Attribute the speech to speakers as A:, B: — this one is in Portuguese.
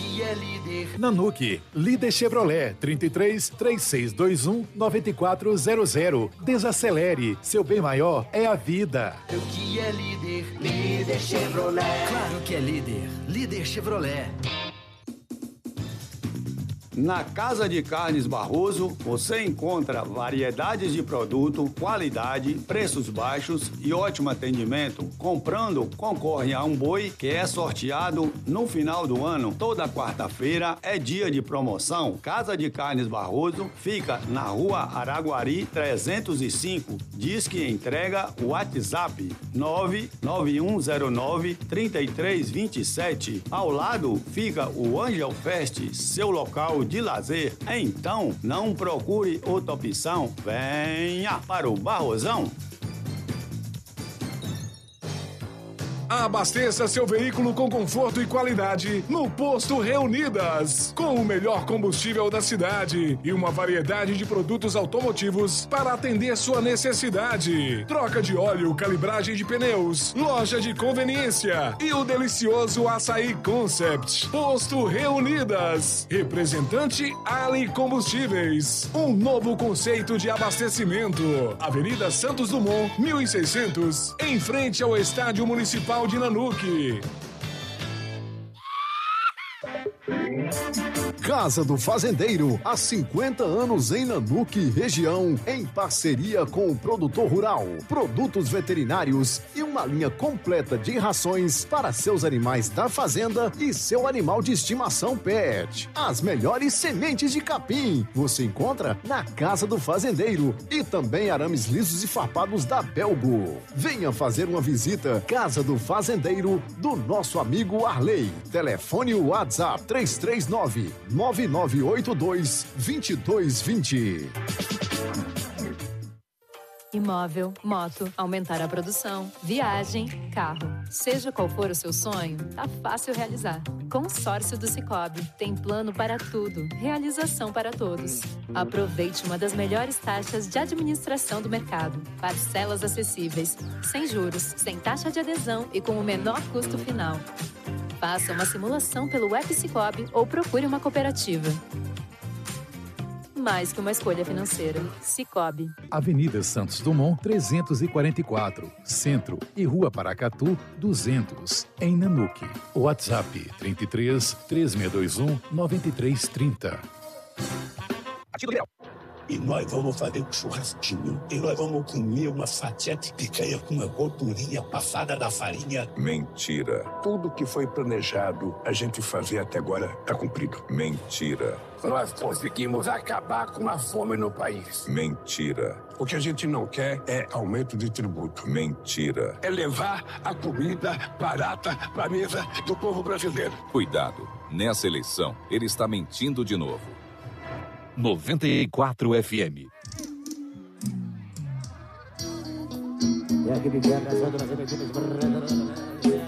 A: que é líder.
B: Nanuque, líder Chevrolet, 33 3621 9400. Desacelere, seu bem maior é a vida.
A: O que é líder? Líder Chevrolet.
C: Claro que é líder. Líder Chevrolet.
D: Na Casa de Carnes Barroso, você encontra variedades de produto, qualidade, preços baixos e ótimo atendimento. Comprando, concorre a um boi que é sorteado no final do ano. Toda quarta-feira é dia de promoção. Casa de Carnes Barroso fica na Rua Araguari 305. Diz que entrega WhatsApp 99109-3327. Ao lado fica o Angel Fest, seu local de lazer. Então, não procure outra opção. Venha para o Barrosão.
E: Abasteça seu veículo com conforto e qualidade no Posto Reunidas, com o melhor combustível da cidade e uma variedade de produtos automotivos para atender sua necessidade. Troca de óleo, calibragem de pneus, loja de conveniência e o delicioso Açaí Concept. Posto Reunidas, representante Ali Combustíveis, um novo conceito de abastecimento. Avenida Santos Dumont, 1600, em frente ao Estádio Municipal de Nanuque.
F: Casa do Fazendeiro, há 50 anos em Nanuque, região, em parceria com o produtor rural, produtos veterinários e uma linha completa de rações para seus animais da fazenda e seu animal de estimação pet. As melhores sementes de capim você encontra na Casa do Fazendeiro e também arames lisos e farpados da Belgo. Venha fazer uma visita. Casa do Fazendeiro, do nosso amigo Arley. Telefone WhatsApp 339-9982-2220.
G: Imóvel, moto, aumentar a produção, viagem, carro. Seja qual for o seu sonho, tá fácil realizar. Consórcio do Sicoob. Tem plano para tudo. Realização para todos. Aproveite uma das melhores taxas de administração do mercado. Parcelas acessíveis, sem juros, sem taxa de adesão e com o menor custo final. Faça uma simulação pelo app Sicoob ou procure uma cooperativa. Mais que uma escolha financeira. Sicoob.
B: Avenida Santos Dumont, 344, Centro e Rua Paracatu, 200, em Nanuque. WhatsApp 33 3621 9330.
H: E nós vamos fazer um churrasquinho. E nós vamos comer uma fatia de picanha com uma gordurinha passada da farinha.
I: Mentira. Tudo que foi planejado a gente fazer até agora está cumprido. Mentira.
H: Nós conseguimos acabar com a fome no país.
I: Mentira.
H: O que a gente não quer é aumento de tributo.
I: Mentira.
H: É levar a comida barata para a mesa do povo brasileiro.
J: Cuidado. Nessa eleição, ele está mentindo de novo. 94 FM.
K: E aqui me quebra,